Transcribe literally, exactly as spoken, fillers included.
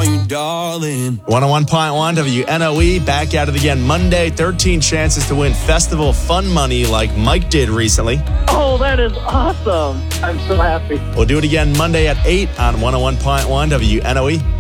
you, darling. one oh one point one W N O E, back at it again Monday. thirteen chances to win festival fun money like Mike did recently. Oh, that is awesome. I'm so happy. We'll do it again Monday at eight on one oh one point one W N O E.